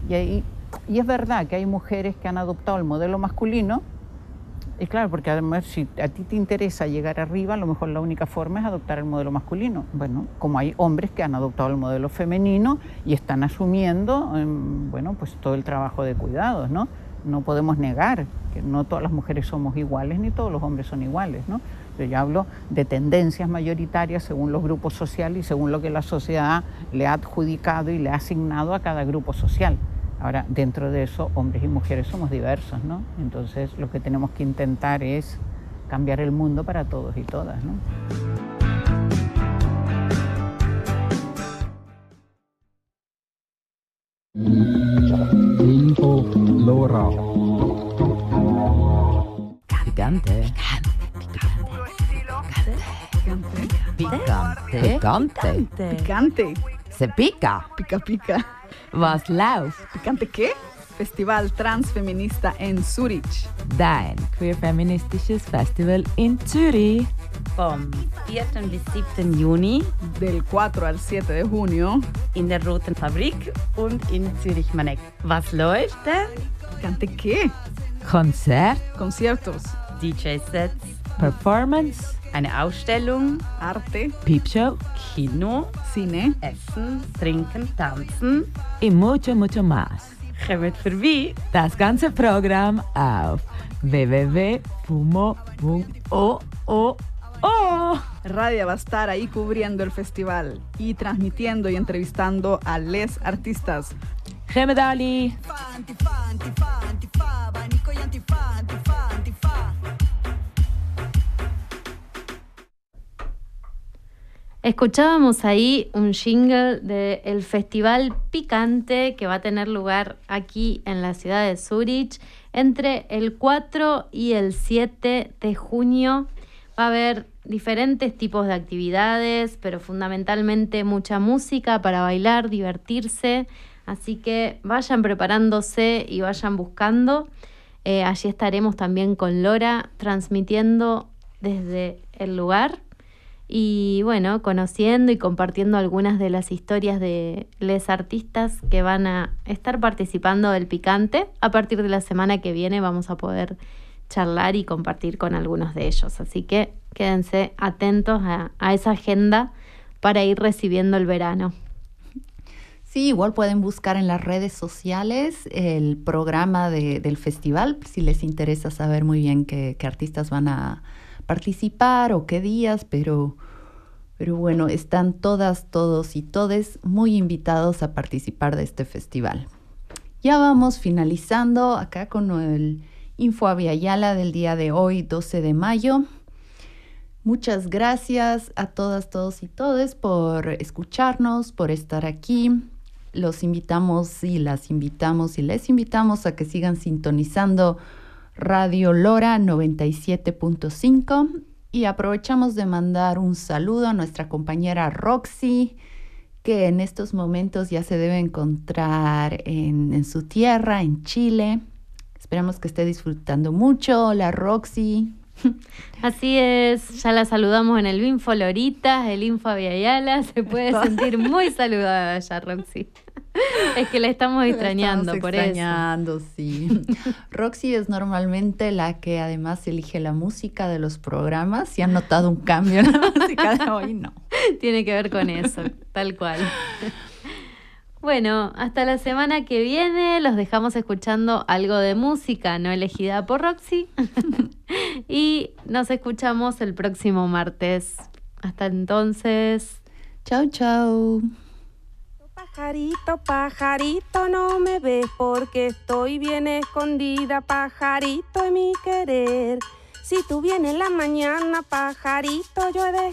Y es verdad que hay mujeres que han adoptado el modelo masculino. Y claro, porque además si a ti te interesa llegar arriba, a lo mejor la única forma es adoptar el modelo masculino. Bueno, como hay hombres que han adoptado el modelo femenino y están asumiendo, bueno, pues todo el trabajo de cuidados, ¿no? No podemos negar que no todas las mujeres somos iguales ni todos los hombres son iguales, ¿no? Yo hablo de tendencias mayoritarias según los grupos sociales y según lo que la sociedad le ha adjudicado y le ha asignado a cada grupo social. Ahora, dentro de eso, hombres y mujeres somos diversos, ¿no? Entonces, lo que tenemos que intentar es cambiar el mundo para todos y todas, ¿no? Info Lora. Picante. Picante. Picante. Se pica. Pica, pica. Was läuft? ¿Picante qué? Festival Transfeminista en Zurich. Dein queer-feministisches Festival in Zürich. Vom 4. bis 7. Juni Del 4 al 7 de junio. in der Roten Fabrik und in Zürich-Maneck. Was läuft denn? ¿Picante qué? Konzert, Conciertos, DJ-Sets, Performance, eine Ausstellung, arte, Peepshow Kino, cine, Essen, Trinken, Tanzen. y mucho, mucho más. Kommt vorbei. Das ganze Programm auf www.fumo.oo. Radia va a estar ahí cubriendo el festival y transmitiendo y entrevistando a les artistas. Gemedali. Escuchábamos ahí un jingle del Festival Picante que va a tener lugar aquí en la ciudad de Zurich entre el 4 y el 7 de junio. Va a haber diferentes tipos de actividades, pero fundamentalmente mucha música para bailar, divertirse. Así que vayan preparándose y vayan buscando. Allí estaremos también con Lora transmitiendo desde el lugar. Y bueno, conociendo y compartiendo algunas de las historias de les artistas que van a estar participando del Picante. A partir de la semana que viene vamos a poder charlar y compartir con algunos de ellos. Así que quédense atentos a esa agenda para ir recibiendo el verano. Sí, igual pueden buscar en las redes sociales el programa del festival, si les interesa saber muy bien qué artistas van a participar o qué días, pero bueno, están todas, todos y todes muy invitados a participar de este festival. Ya vamos finalizando acá con el Info Aviala del día de hoy, 12 de mayo. Muchas gracias a todas, todos y todes por escucharnos, por estar aquí. Los invitamos y las invitamos y les invitamos a que sigan sintonizando Radio Lora 97.5 y aprovechamos de mandar un saludo a nuestra compañera Roxy, que en estos momentos ya se debe encontrar en su tierra, en Chile. Esperamos que esté disfrutando mucho. Hola Roxy. Así es, ya la saludamos en el Info Loritas, el Info Aviala, se puede sentir muy saludada ya Roxy. Es que la estamos extrañando, por extrañando, eso. Sí. Roxy es normalmente la que además elige la música de los programas y ha notado un cambio en la música de hoy, no. Tiene que ver con eso, tal cual. Bueno, hasta la semana que viene los dejamos escuchando algo de música no elegida por Roxy y nos escuchamos el próximo martes. Hasta entonces. Chau, chau. Pajarito, pajarito, no me ves porque estoy bien escondida, pajarito de mi querer. Si tú vienes en la mañana, pajarito, yo he de